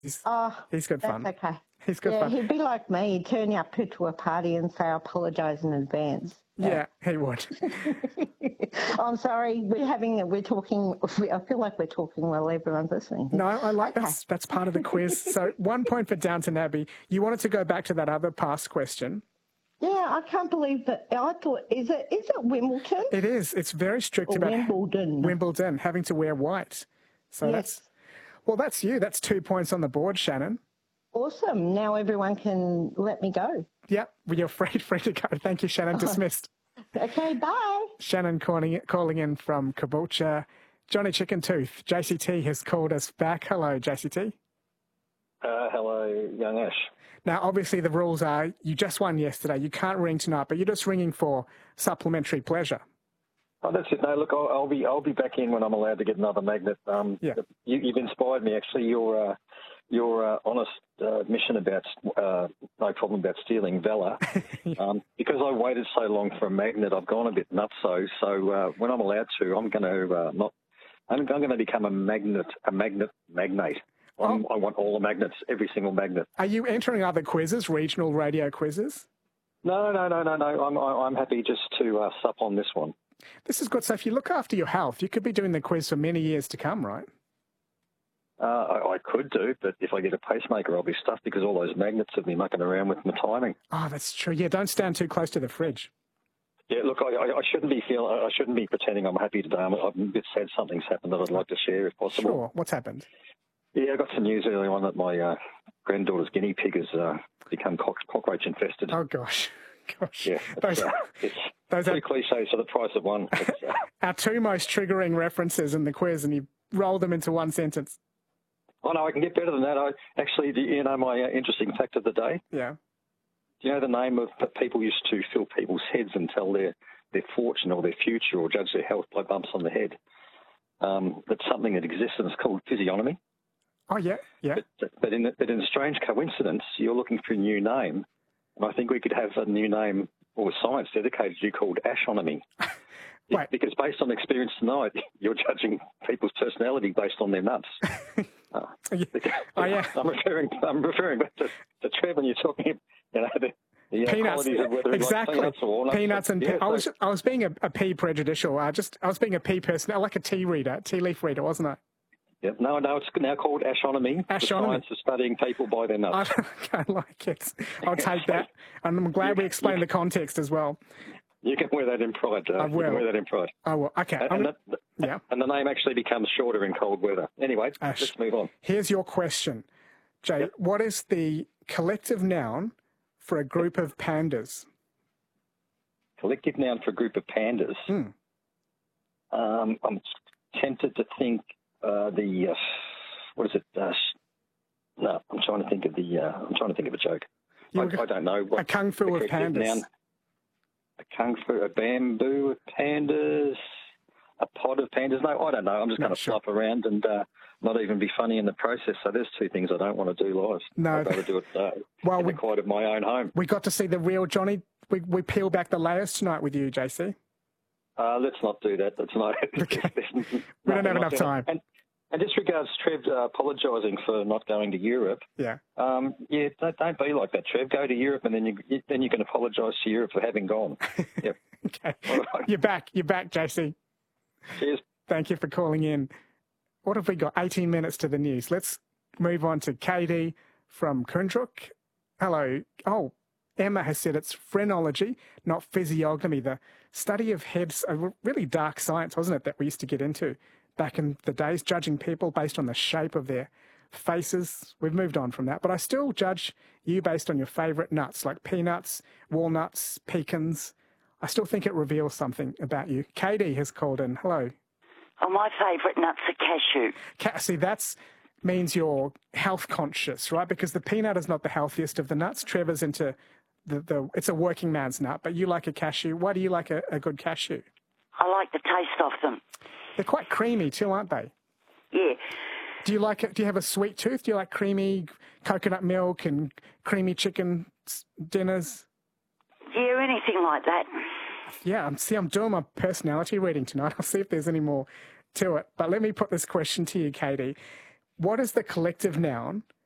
He's good fun. That's okay. He's good fun. He'd be like me. He'd turn up to a party and say, I apologise in advance. Yeah, he would. I'm sorry. We're talking. I feel like we're talking while everyone's listening. No, I like that's part of the quiz. So 1 point for Downton Abbey. You wanted to go back to that other past question. Yeah, I can't believe that. I thought, is it Wimbledon? It is. It's very strict about Wimbledon having to wear white. So yes. That's you. That's 2 points on the board, Shannon. Awesome. Now everyone can let me go. Yep, you're free to go. Thank you, Shannon. Dismissed. Okay, bye. Shannon calling in from Caboolture. Johnny Chicken Tooth, JCT has called us back. Hello, JCT. Hello, young Ash. Now, obviously, the rules are you just won yesterday. You can't ring tonight, but you're just ringing for supplementary pleasure. Oh, that's it. No, look, I'll be back in when I'm allowed to get another magnet. You've inspired me. Actually, your honest admission about no problem about stealing valor. Because I waited so long for a magnet, I've gone a bit nutso. So when I'm allowed to, I'm going to become a magnate. I want all the magnets, every single magnet. Are you entering other quizzes, regional radio quizzes? No. I'm happy just to sup on this one. This is good. So if you look after your health, you could be doing the quiz for many years to come, right? I could do, but if I get a pacemaker, I'll be stuffed because all those magnets have me mucking around with my timing. Oh, that's true. Yeah, don't stand too close to the fridge. Yeah, look, I shouldn't be pretending I'm happy today. I'm a bit sad something's happened that I'd like to share if possible. Sure. What's happened? Yeah, I got some news early on that my granddaughter's guinea pig has become cockroach infested. Oh, gosh. Yeah, it's pretty cliche, so the price of one. Our two most triggering references in the quiz, and you roll them into one sentence. Oh, no, I can get better than that. Do you know my interesting fact of the day? Yeah. Do you know the name of people used to fill people's heads and tell their fortune or their future or judge their health by bumps on the head? That's something that exists and it's called physiognomy. Oh, yeah. But in a strange coincidence, you're looking for a new name. And I think we could have a new name or science dedicated to you called ashonomy. Right. Because based on experience tonight, you're judging people's personality based on their nuts. Yeah. I'm referring back to Trev when you're talking, the peanuts. Of whether Exactly. Like peanuts or walnuts. Peanuts and I was being a pea prejudicial. I was being a pea person, like a tea leaf reader, wasn't I? Yep. No, it's now called ashonomy. The science of studying people by their nuts. I like it. I'll take that. And I'm glad we explained the context as well. You can wear that in pride. I will. You can wear that in pride. I will. Okay. And the name actually becomes shorter in cold weather. Anyway, let's move on. Here's your question, Jay. Yep. What is the collective noun for a group of pandas? Collective noun for a group of pandas? I'm tempted to think what is it? No, I'm trying to think of a joke. I don't know. A kung fu of pandas. Noun. A bamboo of pandas, a pod of pandas. No, I don't know. I'm just going to fluff around and not even be funny in the process. So there's two things I don't want to do live. No. I'd rather do it in the quiet of my own home. We got to see the real Johnny. We peel back the layers tonight with you, JC. Let's not do that. That's not. Okay. We don't have enough time. And just regards Trev apologising for not going to Europe. Yeah. Don't be like that, Trev. Go to Europe, and then you can apologise to Europe for having gone. Yep. Okay. Right. You're back, JC. Cheers. Thank you for calling in. What have we got? 18 minutes to the news. Let's move on to Katie from Kundruk. Hello. Oh, Emma has said it's phrenology, not physiognomy. The study of heads, a really dark science, wasn't it, that we used to get into back in the days, judging people based on the shape of their faces. We've moved on from that, but I still judge you based on your favourite nuts, like peanuts, walnuts, pecans. I still think it reveals something about you. Katie has called in. Hello. Oh, my favourite nuts are cashew. See, that means you're health conscious, right? Because the peanut is not the healthiest of the nuts. Trevor's into it's a working man's nut, but you like a cashew. Why do you like a good cashew? I like the taste of them. They're quite creamy too, aren't they? Yeah. Do you have a sweet tooth? Do you like creamy coconut milk and creamy chicken dinners? Yeah, anything like that. Yeah, I'm doing my personality reading tonight. I'll see if there's any more to it. But let me put this question to you, Katie. What is the collective noun